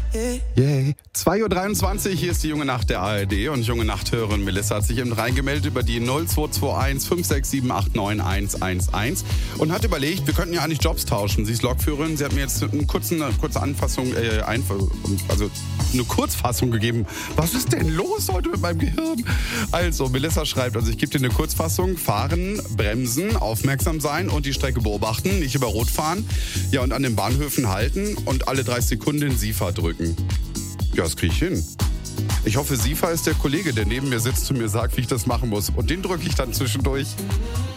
Yay. 2:23 Uhr, hier ist die Junge Nacht der ARD und Junge Nachthörerin Melissa hat sich eben reingemeldet über die 0221 567 89 111 und hat überlegt, wir könnten ja eigentlich Jobs tauschen. Sie ist Lokführerin, sie hat mir jetzt eine kurze Anfassung, also eine Kurzfassung gegeben. Was ist denn los heute mit meinem Gehirn? Also, Melissa schreibt, ich gebe dir eine Kurzfassung: Fahren, bremsen, aufmerksam sein und die Strecke beobachten, nicht über Rot fahren. Ja, und an den Bahnhöfen halten und alle 30 Sekunden den SIFA drücken. Ja, das kriege ich hin. Ich hoffe, SIFA ist der Kollege, der neben mir sitzt und mir sagt, wie ich das machen muss. Und den drücke ich dann zwischendurch.